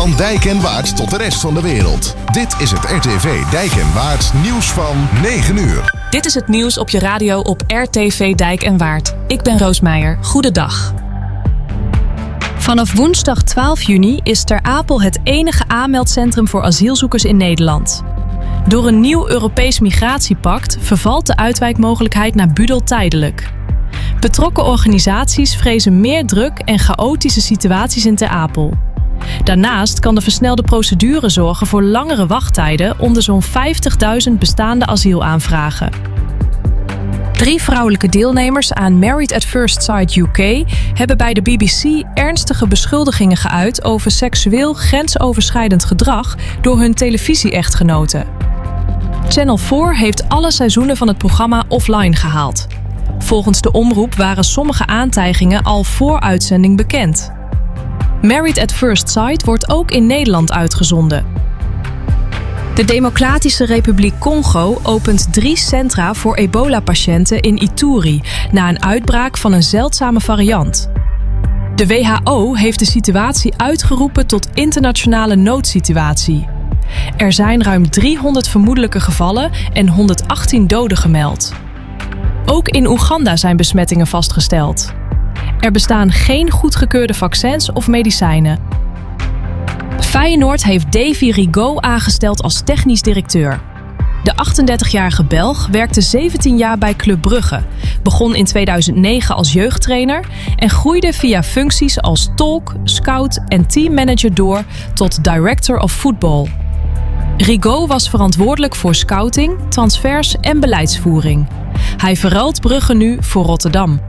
Van Dijk en Waard tot de rest van de wereld. Dit is het RTV Dijk en Waard nieuws van 9 uur. Dit is het nieuws op je radio op RTV Dijk en Waard. Ik ben Roos Meijer. Goedendag. Vanaf woensdag 12 juni is Ter Apel het enige aanmeldcentrum voor asielzoekers in Nederland. Door een nieuw Europees migratiepact vervalt de uitwijkmogelijkheid naar Budel tijdelijk. Betrokken organisaties vrezen meer druk en chaotische situaties in Ter Apel. Daarnaast kan de versnelde procedure zorgen voor langere wachttijden onder zo'n 50.000 bestaande asielaanvragen. 3 vrouwelijke deelnemers aan Married at First Sight UK hebben bij de BBC ernstige beschuldigingen geuit over seksueel grensoverschrijdend gedrag door hun televisie-echtgenoten. Channel 4 heeft alle seizoenen van het programma offline gehaald. Volgens de omroep waren sommige aantijgingen al voor uitzending bekend. Married at First Sight wordt ook in Nederland uitgezonden. De Democratische Republiek Congo opent 3 centra voor ebola-patiënten in Ituri na een uitbraak van een zeldzame variant. De WHO heeft de situatie uitgeroepen tot internationale noodsituatie. Er zijn ruim 300 vermoedelijke gevallen en 118 doden gemeld. Ook in Oeganda zijn besmettingen vastgesteld. Er bestaan geen goedgekeurde vaccins of medicijnen. Feyenoord heeft Davy Rigaud aangesteld als technisch directeur. De 38-jarige Belg werkte 17 jaar bij Club Brugge, begon in 2009 als jeugdtrainer en groeide via functies als tolk, scout en teammanager door tot Director of Football. Rigaud was verantwoordelijk voor scouting, transfers en beleidsvoering. Hij verruilt Brugge nu voor Rotterdam.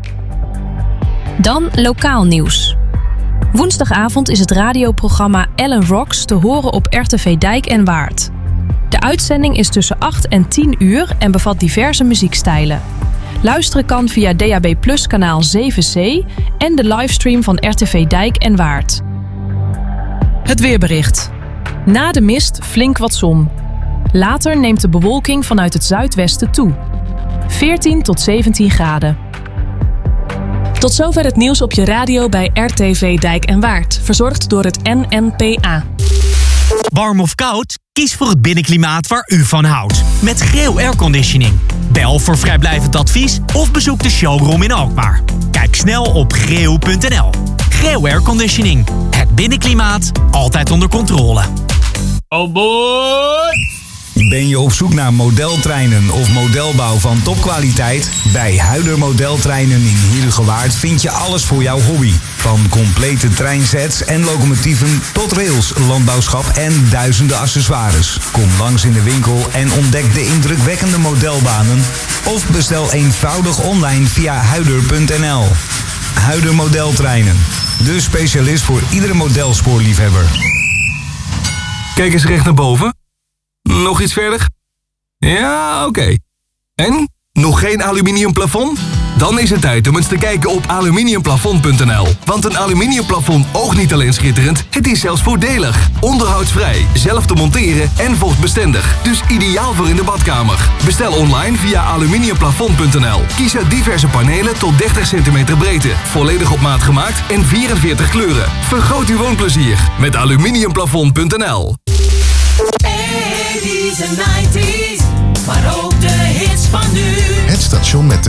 Dan lokaal nieuws. Woensdagavond is het radioprogramma Ellen Rocks te horen op RTV Dijk en Waard. De uitzending is tussen 8 en 10 uur en bevat diverse muziekstijlen. Luisteren kan via DAB+ kanaal 7C en de livestream van RTV Dijk en Waard. Het weerbericht. Na de mist flink wat zon. Later neemt de bewolking vanuit het zuidwesten toe. 14 tot 17 graden. Tot zover het nieuws op je radio bij RTV Dijk en Waard. Verzorgd door het NNPA. Warm of koud? Kies voor het binnenklimaat waar u van houdt. Met Greo Airconditioning. Bel voor vrijblijvend advies of bezoek de showroom in Alkmaar. Kijk snel op greo.nl. Greo Airconditioning. Het binnenklimaat altijd onder controle. Oh boy! Ben je op zoek naar modeltreinen of modelbouw van topkwaliteit? Bij Huider Modeltreinen in Heerhugowaard vind je alles voor jouw hobby. Van complete treinsets en locomotieven tot rails, landbouwschap en duizenden accessoires. Kom langs in de winkel en ontdek de indrukwekkende modelbanen. Of bestel eenvoudig online via huider.nl. Huider Modeltreinen. De specialist voor iedere modelspoorliefhebber. Kijk eens recht naar boven. Nog iets verder? Ja, oké. En? Nog geen aluminium plafond? Dan is het tijd om eens te kijken op aluminiumplafond.nl. Want een aluminiumplafond oogt niet alleen schitterend, het is zelfs voordelig. Onderhoudsvrij, zelf te monteren en vochtbestendig. Dus ideaal voor in de badkamer. Bestel online via aluminiumplafond.nl. Kies uit diverse panelen tot 30 cm breedte. Volledig op maat gemaakt en 44 kleuren. Vergroot uw woonplezier met aluminiumplafond.nl. 80s en 90s, maar ook de hits van nu. Het station met de